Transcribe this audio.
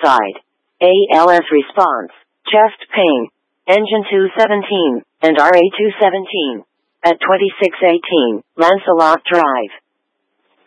side. ALS response, chest pain, engine 217, and RA 217. At 2618, Lancelot Drive.